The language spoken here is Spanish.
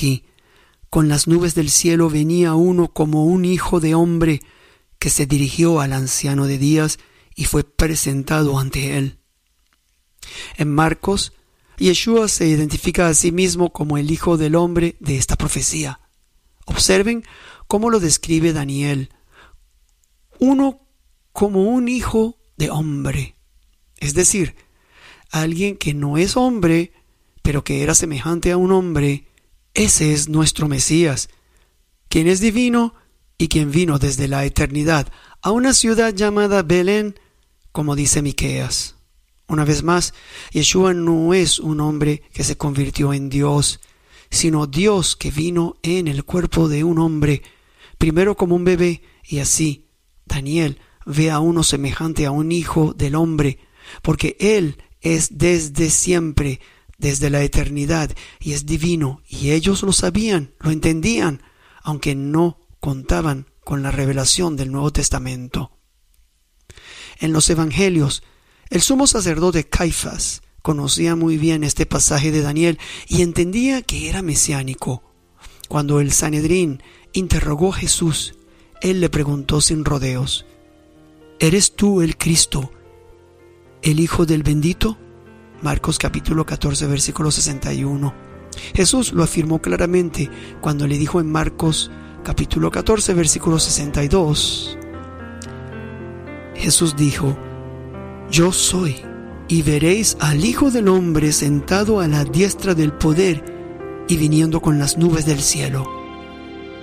aquí. Con las nubes del cielo venía uno como un hijo de hombre, que se dirigió al anciano de días y fue presentado ante él. En Marcos, Yeshua se identifica a sí mismo como el Hijo del Hombre de esta profecía. Observen cómo lo describe Daniel. Uno como un hijo de hombre. Es decir, alguien que no es hombre, pero que era semejante a un hombre. Ese es nuestro Mesías, quien es divino y quien vino desde la eternidad a una ciudad llamada Belén, como dice Miqueas. Una vez más, Yeshua no es un hombre que se convirtió en Dios, sino Dios que vino en el cuerpo de un hombre, primero como un bebé, y así Daniel ve a uno semejante a un hijo del hombre, porque Él es desde siempre, desde la eternidad, y es divino, y ellos lo sabían, lo entendían, aunque no contaban con la revelación del Nuevo Testamento. En los Evangelios, el sumo sacerdote Caifás conocía muy bien este pasaje de Daniel y entendía que era mesiánico. Cuando el Sanedrín interrogó a Jesús, él le preguntó sin rodeos: ¿Eres tú el Cristo, el Hijo del Bendito? Marcos capítulo 14, versículo 61. Jesús lo afirmó claramente cuando le dijo en Marcos capítulo 14, versículo 62. Jesús dijo: Yo soy, y veréis al Hijo del Hombre sentado a la diestra del poder y viniendo con las nubes del cielo.